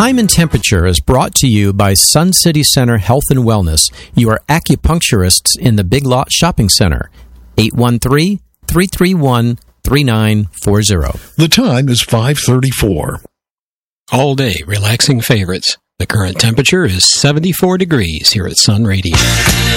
Time and Temperature is brought to you by Sun City Center Health and Wellness, your acupuncturists in the Big Lot Shopping Center. 813-331-3940. The time is 5:34. All day relaxing favorites. The current temperature is 74 degrees here at Sun Radio.